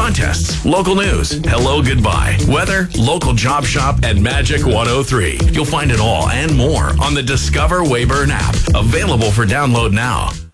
contests, local news, hello, goodbye, weather, local job shop, and Magic 103. You'll find it all and more on the Discover Wayburn app, available for download now.